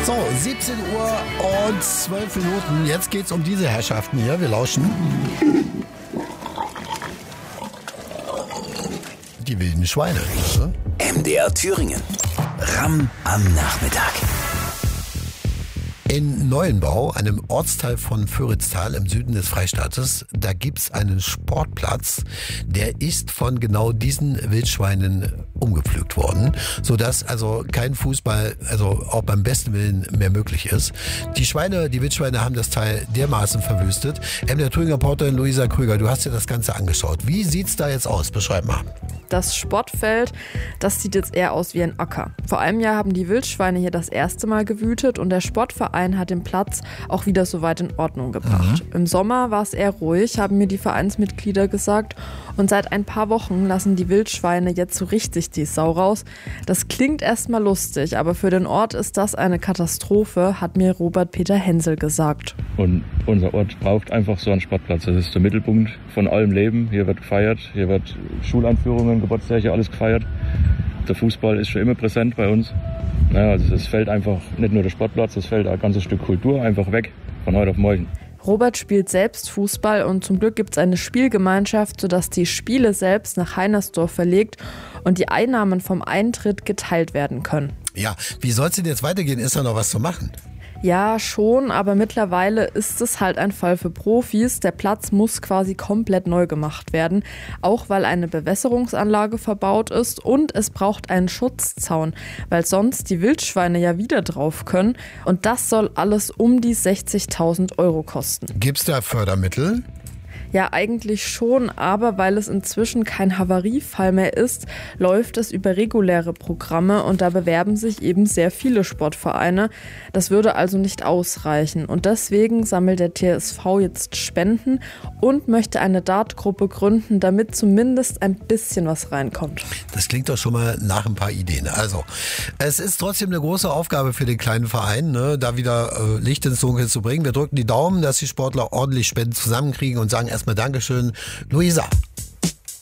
So, 17 Uhr und 12 Minuten. Jetzt geht's um diese Herrschaften hier. Wir lauschen. Die wilden Schweine. MDR Thüringen. Ramm am Nachmittag. In Neuenbau, einem Ortsteil von Föritztal im Süden des Freistaates, da gibt's einen Sportplatz, der ist von genau diesen Wildschweinen umgepflügt worden, sodass also kein Fußball, also auch beim besten Willen mehr möglich ist. Die Wildschweine haben das Teil dermaßen verwüstet. Der Thüringen-Reporterin Luisa Krüger, du hast dir das Ganze angeschaut. Wie sieht's da jetzt aus? Beschreib mal. Das Sportfeld, das sieht jetzt eher aus wie ein Acker. Vor einem Jahr haben die Wildschweine hier das erste Mal gewütet und der Sportverein hat den Platz auch wieder soweit in Ordnung gebracht. Im Sommer war es eher ruhig, haben mir die Vereinsmitglieder gesagt. Und seit ein paar Wochen lassen die Wildschweine jetzt so richtig die Sau raus. Das klingt erstmal lustig, aber für den Ort ist das eine Katastrophe, hat mir Robert Peter Hensel gesagt. Und unser Ort braucht einfach so einen Sportplatz. Das ist der Mittelpunkt von allem Leben. Hier wird gefeiert, hier wird Schuleinführungen, Geburtstage, alles gefeiert. Der Fußball ist schon immer präsent bei uns. Naja, also es fällt einfach nicht nur der Sportplatz, es fällt ein ganzes Stück Kultur einfach weg von heute auf morgen. Robert spielt selbst Fußball und zum Glück gibt es eine Spielgemeinschaft, sodass die Spiele selbst nach Heinersdorf verlegt und die Einnahmen vom Eintritt geteilt werden können. Ja, wie soll es denn jetzt weitergehen? Ist da noch was zu machen? Ja, schon, aber mittlerweile ist es halt ein Fall für Profis. Der Platz muss quasi komplett neu gemacht werden, auch weil eine Bewässerungsanlage verbaut ist und es braucht einen Schutzzaun, weil sonst die Wildschweine ja wieder drauf können und das soll alles um die 60.000 € kosten. Gibt's da Fördermittel? Ja, eigentlich schon, aber weil es inzwischen kein Havariefall mehr ist, läuft es über reguläre Programme und da bewerben sich eben sehr viele Sportvereine. Das würde also nicht ausreichen und deswegen sammelt der TSV jetzt Spenden und möchte eine Dartgruppe gründen, damit zumindest ein bisschen was reinkommt. Das klingt doch schon mal nach ein paar Ideen. Also, es ist trotzdem eine große Aufgabe für den kleinen Verein, ne, da wieder Licht ins Dunkel zu bringen. Wir drücken die Daumen, dass die Sportler ordentlich Spenden zusammenkriegen und sagen erstmal Dankeschön, Luisa.